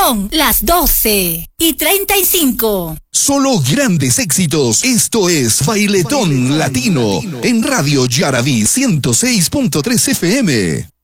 Son las 12:35. Solo grandes éxitos. Esto es Bailetón Latino en Radio Yaraví 106.3 FM.